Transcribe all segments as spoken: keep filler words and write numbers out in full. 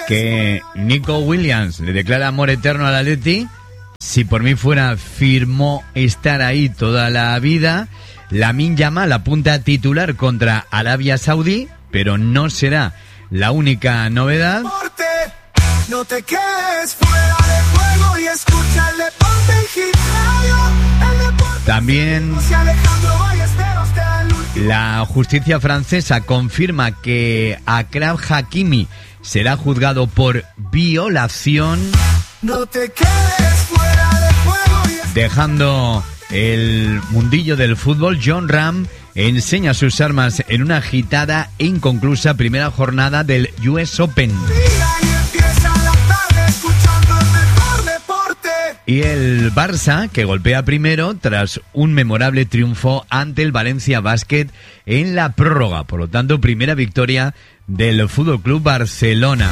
que Nico Williams le declara amor eterno al Atleti. Si por mí fuera, firmó estar ahí toda la vida. Lamine Yamal apunta titular contra Arabia Saudí, pero no será la única novedad. No te quedes fuera de juego y escucha el deporte en Hit Radio. El deporte También la justicia francesa confirma que Achraf Hakimi será juzgado por violación. No te quedes fuera de juego y escucha... Dejando el mundillo del fútbol, Jon Rahm enseña sus armas en una agitada e inconclusa primera jornada del U S Open. Y el Barça, que golpea primero tras un memorable triunfo ante el Valencia Basket en la prórroga. Por lo tanto, primera victoria del F C Barcelona.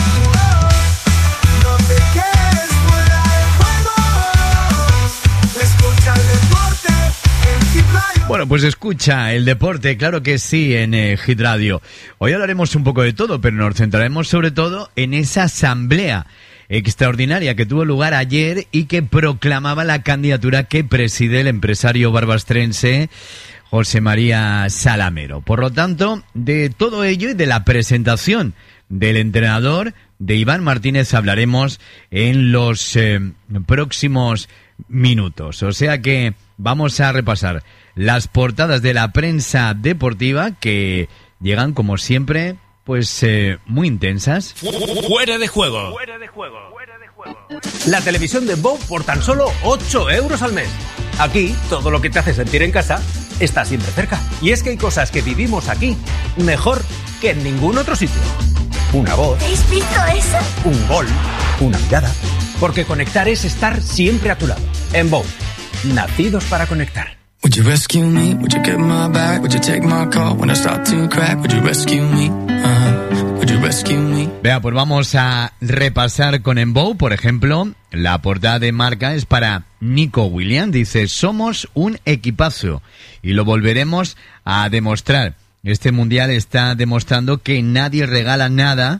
Bueno, pues escucha el deporte, claro que sí, en eh, Hit Radio. Hoy hablaremos un poco de todo, pero nos centraremos sobre todo en esa asamblea extraordinaria que tuvo lugar ayer y que proclamaba la candidatura que preside el empresario barbastrense José María Salamero. Por lo tanto, de todo ello y de la presentación del entrenador, de Iván Martínez, hablaremos en los eh, próximos minutos. O sea que vamos a repasar las portadas de la prensa deportiva que llegan, como siempre, pues eh, muy intensas. Fuera de juego. Fuera de juego. Fuera de juego. La televisión de Bow por tan solo ocho euros al mes. Aquí, todo lo que te hace sentir en casa está siempre cerca. Y es que hay cosas que vivimos aquí mejor que en ningún otro sitio. Una voz. ¿Habéis visto eso? Un gol. Una mirada. Porque conectar es estar siempre a tu lado. En Bow, nacidos para conectar. Would you rescue me? Would you get my back? Would you take my call when I start to crack? Would you rescue me? Uh-huh. Would you rescue me? Vea, pues vamos a repasar con Embow, por ejemplo, la portada de Marca es para Nico Williams. Dice, somos un equipazo y lo volveremos a demostrar. Este mundial está demostrando que nadie regala nada.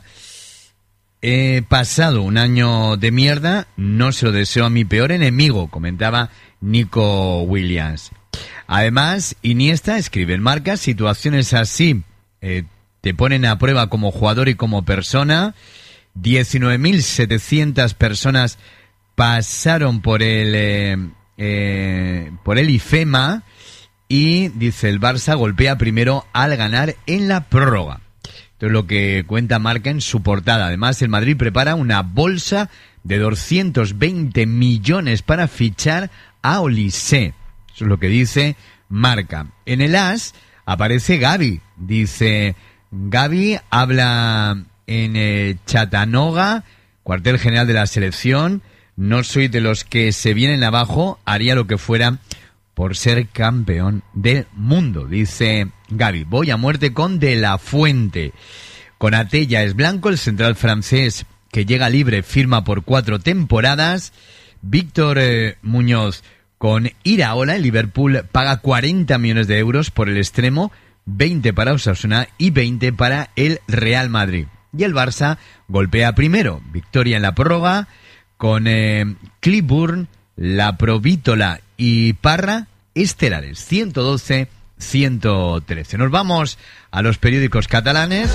He pasado un año de mierda, no se lo deseo a mi peor enemigo, comentaba Nico Williams. Además, Iniesta escribe en Marca, situaciones así eh, te ponen a prueba como jugador y como persona. diecinueve mil setecientas personas pasaron por el eh, eh, por el IFEMA y, dice, el Barça golpea primero al ganar en la prórroga. Esto es lo que cuenta Marca en su portada. Además, el Madrid prepara una bolsa de doscientos veinte millones para fichar a Olise. Eso es lo que dice Marca. En el As aparece Gavi. Dice, Gavi habla en eh, Chattanooga, cuartel general de la selección. No soy de los que se vienen abajo, haría lo que fuera por ser campeón del mundo, dice Gavi. Voy a muerte con De La Fuente. Konaté ya es blanco, el central francés que llega libre firma por cuatro temporadas. Víctor eh, Muñoz con Iraola, el Liverpool paga cuarenta millones de euros por el extremo, veinte para Osasuna y veinte para el Real Madrid. Y el Barça golpea primero, victoria en la prórroga con eh, Cliburn, La Provítola y Parra, estelares, ciento doce a ciento trece. Nos vamos a los periódicos catalanes.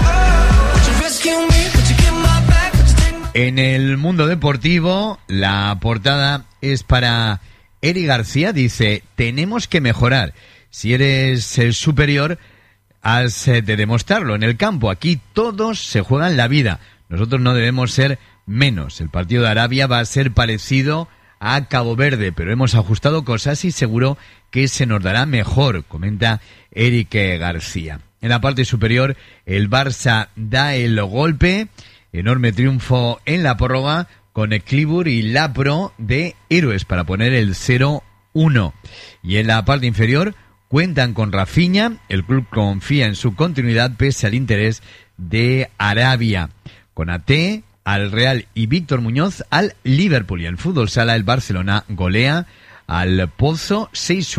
En el mundo deportivo, la portada es para Eric García. Dice, tenemos que mejorar. Si eres el superior, has de demostrarlo. En el campo, aquí todos se juegan la vida. Nosotros no debemos ser menos. El partido de Arabia va a ser parecido a Cabo Verde, pero hemos ajustado cosas y seguro que se nos dará mejor, comenta Eric García. En la parte superior, el Barça da el golpe. Enorme triunfo en la prórroga con el Clibur y Lapro de héroes para poner el cero uno. Y en la parte inferior cuentan con Rafinha. El club confía en su continuidad pese al interés de Arabia. Konaté al Real y Víctor Muñoz al Liverpool. Y en fútbol sala el Barcelona golea al Pozo seis uno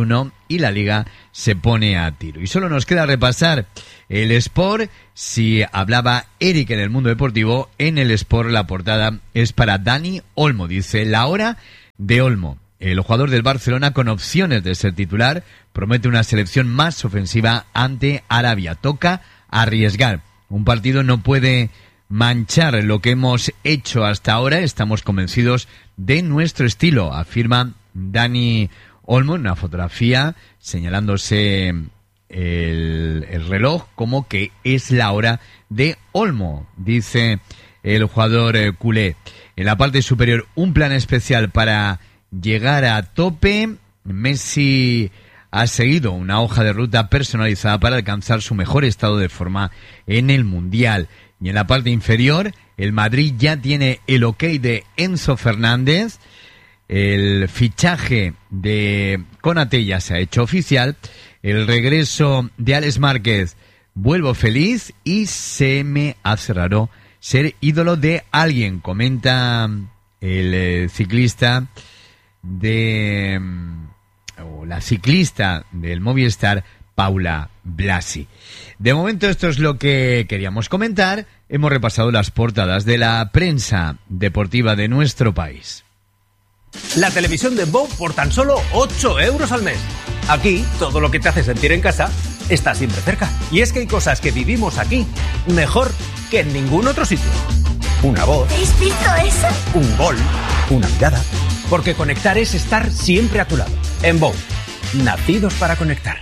y la Liga se pone a tiro. Y solo nos queda repasar el Sport. Si hablaba Eric en el mundo deportivo, en el Sport la portada es para Dani Olmo. Dice, la hora de Olmo. El jugador del Barcelona con opciones de ser titular promete una selección más ofensiva ante Arabia. Toca arriesgar. Un partido no puede manchar lo que hemos hecho hasta ahora. Estamos convencidos de nuestro estilo, afirma Dani Olmo en una fotografía señalándose el, el reloj como que es la hora de Olmo, dice el jugador eh, culé. En la parte superior, un plan especial para llegar a tope. Messi ha seguido una hoja de ruta personalizada para alcanzar su mejor estado de forma en el Mundial. Y en la parte inferior, el Madrid ya tiene el ok de Enzo Fernández. El fichaje de Konaté ya se ha hecho oficial. El regreso de Alex Márquez, vuelvo feliz y se me hace raro ser ídolo de alguien, comenta el eh, ciclista de o la ciclista del Movistar, Paula Blasi. De momento esto es lo que queríamos comentar. Hemos repasado las portadas de la prensa deportiva de nuestro país. La televisión de Bow por tan solo ocho euros al mes. Aquí, todo lo que te hace sentir en casa está siempre cerca. Y es que hay cosas que vivimos aquí mejor que en ningún otro sitio. Una voz. ¿Habéis visto eso? Un gol. Una mirada. Porque conectar es estar siempre a tu lado. En Bow, nacidos para conectar.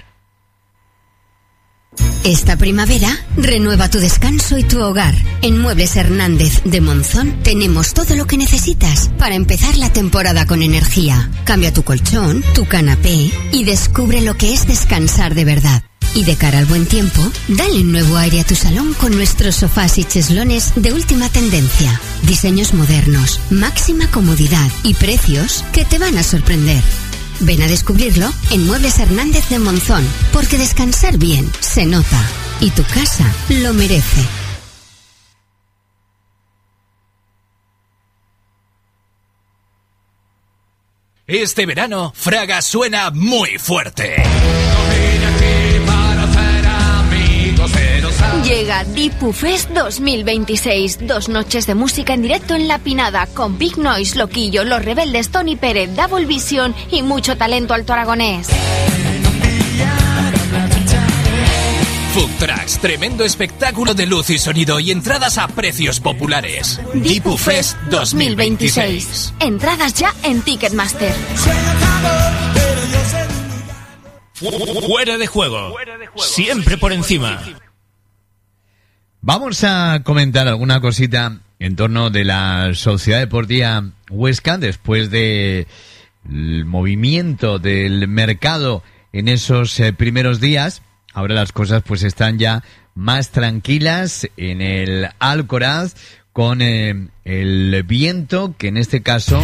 Esta primavera, renueva tu descanso y tu hogar. En Muebles Hernández de Monzón tenemos todo lo que necesitas para empezar la temporada con energía. Cambia tu colchón, tu canapé y descubre lo que es descansar de verdad. Y de cara al buen tiempo, dale un nuevo aire a tu salón con nuestros sofás y cheslones de última tendencia. Diseños modernos, máxima comodidad y precios que te van a sorprender. Ven a descubrirlo en Muebles Hernández de Monzón, porque descansar bien se nota y tu casa lo merece. Este verano, Fraga suena muy fuerte. Llega Dipu Fest dos mil veintiséis. Dos noches de música en directo en La Pinada con Big Noise, Loquillo, Los Rebeldes, Tony Pérez, Double Vision y mucho talento alto aragonés. Food Trucks, tremendo espectáculo de luz y sonido y entradas a precios populares. Dipu Fest dos mil veintiséis. Entradas ya en Ticketmaster. Fuera de juego. Siempre por encima. Vamos a comentar alguna cosita en torno de la Sociedad Deportiva Huesca después del movimiento del mercado en esos eh, primeros días. Ahora las cosas pues están ya más tranquilas en el Alcoraz con eh, el viento que en este caso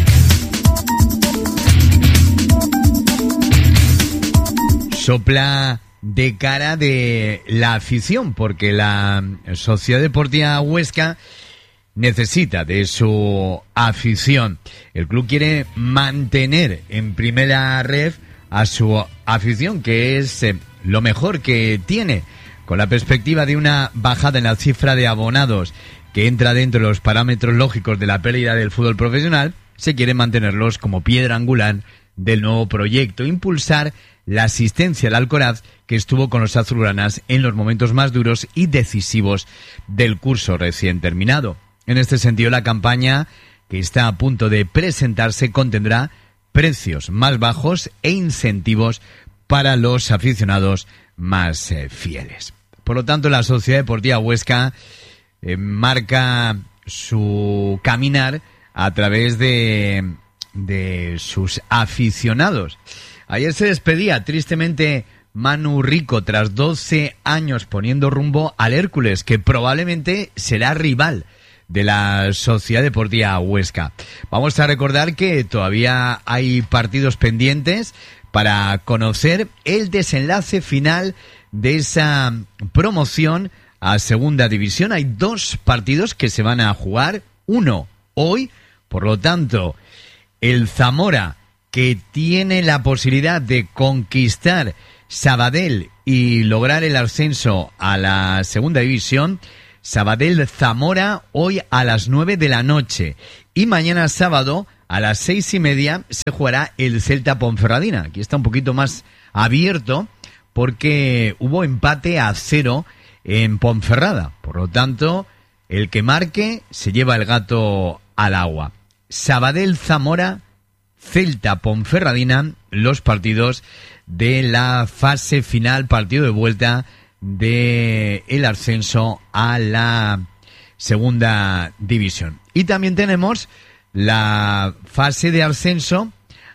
sopla de cara de la afición, porque la Sociedad Deportiva Huesca necesita de su afición. El club quiere mantener en primera ref a su afición, que es eh, lo mejor que tiene, con la perspectiva de una bajada en la cifra de abonados que entra dentro de los parámetros lógicos de la pérdida del fútbol profesional. Se quiere mantenerlos como piedra angular del nuevo proyecto, impulsar la asistencia al Alcoraz, que estuvo con los azulgranas en los momentos más duros y decisivos del curso recién terminado. En este sentido, la campaña que está a punto de presentarse contendrá precios más bajos e incentivos para los aficionados más eh, fieles. Por lo tanto, la Sociedad Deportiva Huesca eh, marca su caminar a través de, de sus aficionados. Ayer se despedía tristemente Manu Rico tras doce años poniendo rumbo al Hércules, que probablemente será rival de la Sociedad Deportiva Huesca. Vamos a recordar que todavía hay partidos pendientes para conocer el desenlace final de esa promoción a Segunda División. Hay dos partidos que se van a jugar, uno hoy, por lo tanto, el Zamora que tiene la posibilidad de conquistar Sabadell y lograr el ascenso a la segunda división. Sabadell-Zamora hoy a las nueve de la noche. Y mañana sábado a las seis y media se jugará el Celta-Ponferradina. Aquí está un poquito más abierto porque hubo empate a cero en Ponferrada. Por lo tanto, el que marque se lleva el gato al agua. Sabadell-Zamora, Celta-Ponferradina, los partidos de la fase final, partido de vuelta de el ascenso a la segunda división. Y también tenemos la fase de ascenso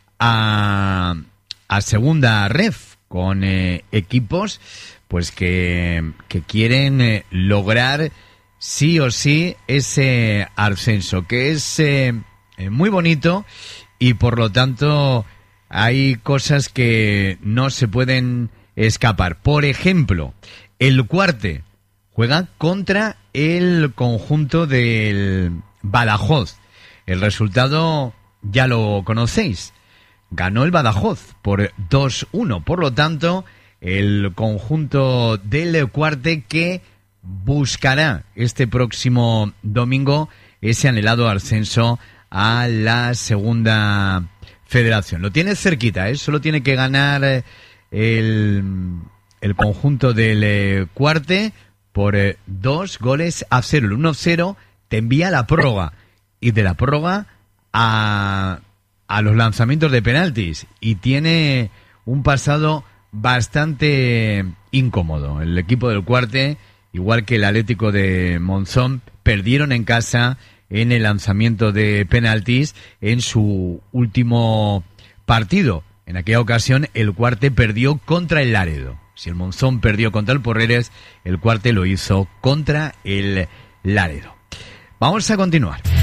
a, a segunda ref, con eh, equipos pues que, que quieren eh, lograr sí o sí ese ascenso, que es eh, muy bonito y por lo tanto hay cosas que no se pueden escapar. Por ejemplo, el Cuarte juega contra el conjunto del Badajoz. El resultado ya lo conocéis. Ganó el Badajoz por dos uno. Por lo tanto, el conjunto del Cuarte que buscará este próximo domingo ese anhelado ascenso a la segunda federación. Lo tiene cerquita, ¿eh? Solo tiene que ganar el, el conjunto del eh, Cuarte por eh, dos goles a cero. El uno cero te envía a la prórroga y de la prórroga a, a los lanzamientos de penaltis y tiene un pasado bastante incómodo. El equipo del Cuarte, igual que el Atlético de Monzón, perdieron en casa en el lanzamiento de penaltis en su último partido. En aquella ocasión el Cuarte perdió contra el Laredo. Si el Monzón perdió contra el Porreres, el Cuarte lo hizo contra el Laredo. Vamos a continuar.